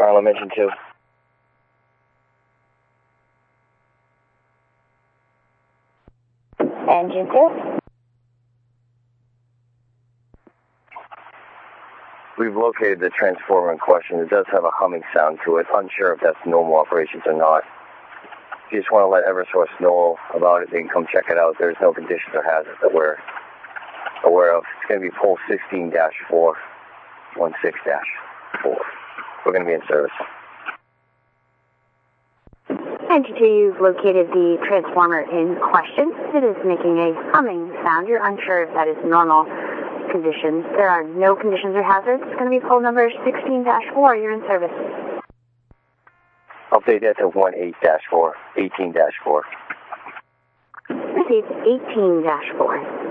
Harlem, engine 2. Engine 2. We've located the transformer in question. It does have a humming sound to it. Unsure if that's normal operations or not. If you just want to let Eversource know about it, they can come check it out. There's no conditions or hazards that we're aware of. It's going to be pole 16-4, 16-4. We're going to be in service. Engine 2, you've located the transformer in question. It is making a humming sound. You're unsure if that is normal conditions. There are no conditions or hazards. It's going to be pole number 16-4. You're in service. Update that to 18-4, 18-4. Received 18-4.